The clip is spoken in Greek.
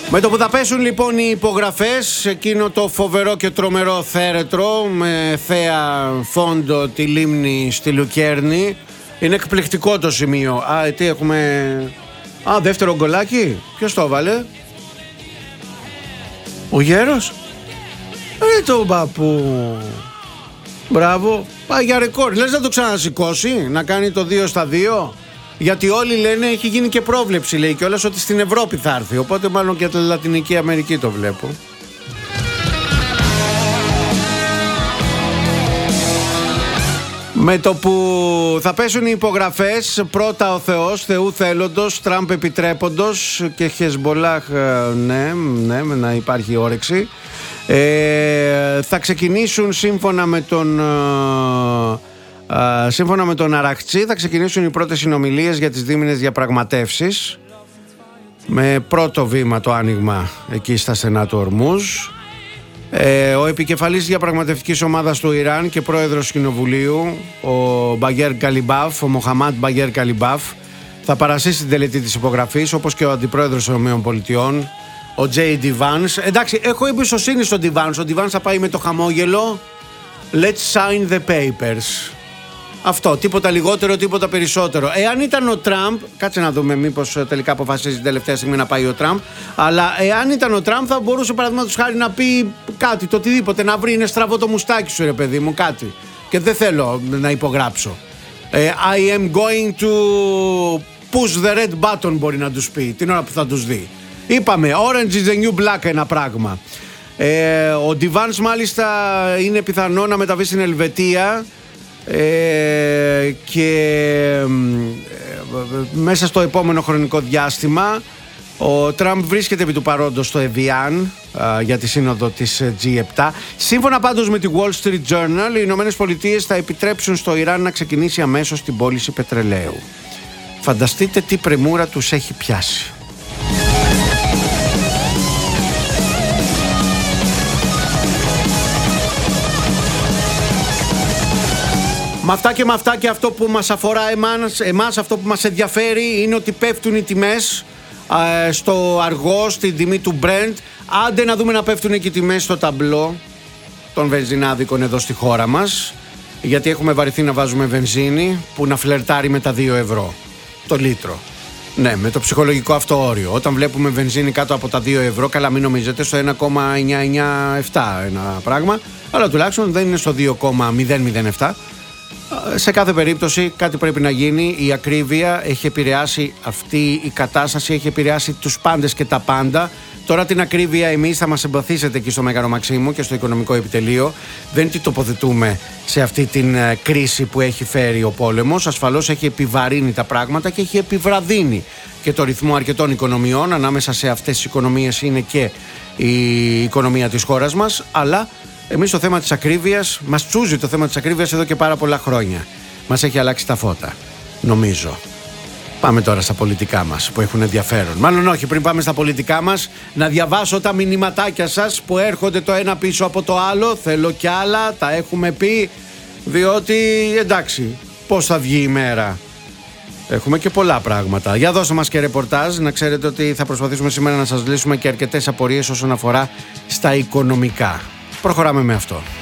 Με το που θα πέσουν λοιπόν οι υπογραφές, εκείνο το φοβερό και τρομερό θέρετρο με θέα φόντο τη λίμνη στη Λουκέρνη, είναι εκπληκτικό το σημείο. Τι έχουμε? Δεύτερο γκολάκι. Ποιος το έβαλε? Ο Γέρος? Το παππού. Μπράβο. Πάει για ρεκόρ. Λες να το ξανασηκώσει, να κάνει το 2-2? Γιατί όλοι λένε, έχει γίνει και πρόβλεψη, λέει κιόλας, ότι στην Ευρώπη θα έρθει. Οπότε μάλλον και τη Λατινική Αμερική το βλέπω. Με το που θα πέσουν οι υπογραφές, πρώτα ο Θεός, Θεού θέλοντος, Τραμπ επιτρέποντος και Χεσμπολάχ, ναι, να υπάρχει όρεξη. Θα ξεκινήσουν σύμφωνα με τον Αραχτσί, θα ξεκινήσουν οι πρώτες συνομιλίες για τις δίμηνες διαπραγματεύσεις, με πρώτο βήμα το άνοιγμα εκεί στα στενά του Ορμούζ. Ο επικεφαλής διαπραγματευτικής ομάδας του Ιράν και πρόεδρος κοινοβουλίου, ο Μοχαμάντ Μπαγέρ Καλιμπάφ, θα παρασύσει την τελετή της υπογραφής, όπως και ο αντιπρόεδρος των ΗΠΑ, ο J.D. Vance. Εντάξει, έχω εμπιστοσύνη στον D. Vance. Ο D. Vance θα πάει με το χαμόγελο. Let's sign the papers. Αυτό, τίποτα λιγότερο, τίποτα περισσότερο. Εάν ήταν ο Τραμπ, κάτσε να δούμε μήπως τελικά αποφασίζει την τελευταία στιγμή να πάει ο Τραμπ. Αλλά εάν ήταν ο Τραμπ, θα μπορούσε παραδείγματος χάρη να πει κάτι, το οτιδήποτε, να βρει, είναι στραβό το μουστάκι σου, ρε παιδί μου, κάτι. Και δεν θέλω να υπογράψω. I am going to push the red button, μπορεί να τους πει την ώρα που θα τους δει. Είπαμε, orange is the new black, ένα πράγμα. Ο Ντιβάνς μάλιστα είναι πιθανό να μεταβεί στην Ελβετία και μέσα στο επόμενο χρονικό διάστημα. Ο Τραμπ βρίσκεται επί του παρόντος στο Εβιάν για τη σύνοδο της G7. Σύμφωνα πάντως με τη Wall Street Journal, οι Ηνωμένες Πολιτείες θα επιτρέψουν στο Ιράν να ξεκινήσει αμέσως την πώληση πετρελαίου. Φανταστείτε τι πρεμούρα τους έχει πιάσει. Με αυτά και αυτό που μας αφορά εμάς, αυτό που μας ενδιαφέρει είναι ότι πέφτουν οι τιμές στο αργό, στην τιμή του Brent. Άντε να δούμε να πέφτουν και οι τιμές στο ταμπλό των βενζινάδικων εδώ στη χώρα μας, γιατί έχουμε βαρεθεί να βάζουμε βενζίνη που να φλερτάρει με τα 2 ευρώ το λίτρο. Ναι, με το ψυχολογικό αυτό όριο. Όταν βλέπουμε βενζίνη κάτω από τα 2 ευρώ, καλά μην νομίζετε, στο 1,997 ένα πράγμα, αλλά τουλάχιστον δεν είναι στο 2,007. Σε κάθε περίπτωση κάτι πρέπει να γίνει. Η ακρίβεια έχει επηρεάσει, αυτή η κατάσταση έχει επηρεάσει τους πάντες και τα πάντα. Τώρα την ακρίβεια εμείς θα μας εμπαθήσετε εκεί στο Μέγαρο Μαξίμου και στο Οικονομικό Επιτελείο. Δεν την τοποθετούμε σε αυτή την κρίση που έχει φέρει ο πόλεμος. Ασφαλώς έχει επιβαρύνει τα πράγματα και έχει επιβραδύνει και το ρυθμό αρκετών οικονομιών. Ανάμεσα σε αυτές τις οικονομίες είναι και η οικονομία της χώρας μας, αλλά εμείς το θέμα της ακρίβειας, μας τσούζει το θέμα της ακρίβειας εδώ και πάρα πολλά χρόνια. Μας έχει αλλάξει τα φώτα, νομίζω. Πάμε τώρα στα πολιτικά μας που έχουν ενδιαφέρον. Μάλλον όχι, πριν πάμε στα πολιτικά μας, να διαβάσω τα μηνυματάκια σας που έρχονται το ένα πίσω από το άλλο. Θέλω κι άλλα, τα έχουμε πει, διότι εντάξει, πώς θα βγει η μέρα. Έχουμε και πολλά πράγματα. Για δώστε μας και ρεπορτάζ, να ξέρετε ότι θα προσπαθήσουμε σήμερα να σας λύσουμε και αρκετές απορίες όσον αφορά στα οικονομικά. Προχωράμε με αυτό.